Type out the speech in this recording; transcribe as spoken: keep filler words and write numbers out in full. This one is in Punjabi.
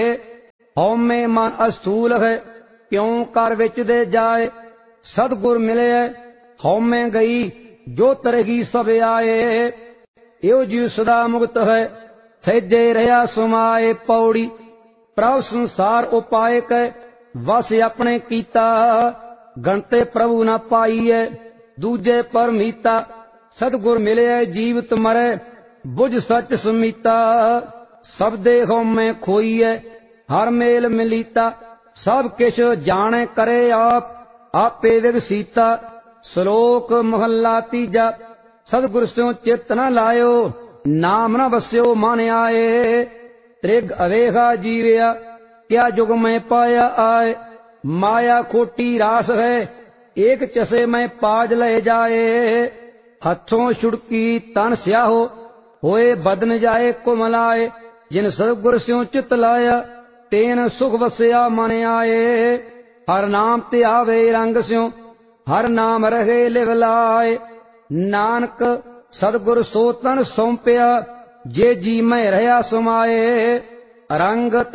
ਹਉਮੈ ਮਨ ਅਸਥੂਲ ਹੈ ਕਿਉ ਕਰ ਵਿੱਚ ਦੇ ਜਾਏ। ਸਤਿਗੁਰ ਮਿਲਿਆ ਹਉਮੈ ਗਈ ਜੋ ਤਰਗੀ ਸਭ ਆਏ। ਇਹੋ ਜੀਉ ਸਦਾ ਮੁਕਤ ਹੈ ਸਹਿਜੇ ਰਹਾ ਸਮਾਏ। ਪੌੜੀ ਪ੍ਰਭ ਸੰਸਾਰ ਉਪਾਏ ਕੈ ਵਸ ਆਪਣੇ ਕੀਤਾ। ਗਣਤੇ ਪ੍ਰਭੂ ਨਾ ਪਾਈਐ ਦੂਜੇ ਪਰਮੀਤਾ। ਸਤਿਗੁਰ ਮਿਲਿਆ ਜੀਵਤ ਮਰੈ ਬੁਝ ਸੱਚ ਸਮੀਤਾ। ਸਭ ਦੇ ਹਉਮੈ ਖੋਈਐ ਹਰ ਮੇਲ ਮਿਲੀਤਾ। ਸਭ ਕਿਛ ਜਾਣੈ ਕਰੇ ਆਪ ਆਪੇ ਵਿਗਸੀਤਾ। ਸ਼ਲੋਕ ਮਹੱਲਾ ਤੀਜਾ। ਸਤਿਗੁਰ ਸਿਉ ਚਿਤ ਨ ਲਾਇਓ ਨਾਮ ਨ ਵਸਿਓ ਮਨ ਆਏ। ਤ੍ਰਿਗ ਅਵੇਖਾ ਜੀਵਿਆ ਕਿਆ ਜੁਗ ਮੈਂ ਪਾਇਆ ਆਏ। ਮਾਇਆ ਖੋਟੀ ਰਾਸ ਹੈ ਏਕ ਚਸੇ ਮੈਂ ਪਾਜ ਲੈ ਜਾਏ। ਹੱਥੋਂ ਛੁੜਕੀ ਤਨ ਸਿਆਹੋ ਹੋਏ ਬਦਨ ਜਾਏ ਕੁਮਲਾਏ। ਜਿਨ ਸਤਿਗੁਰ ਸਿਉ ਚਿਤ ਲਾਇਆ ਤੇਨ ਸੁਖ ਵਸਿਆ ਮਨ ਆਏ। ਹਰ ਨਾਮ ਤੇ ਆਵੇ ਰੰਗ ਸਿਉ ਹਰ ਨਾਮ ਰਹੇ ਲਿਵ ਲਾਏ। ਨਾਨਕ ਸਤਿਗੁਰ ਸੋ ਤਨ ਸੌਂਪਿਆ ਜੇ ਜੀ ਮੈਂ ਰਹਾ ਸਮਾਏ। ਰੰਗ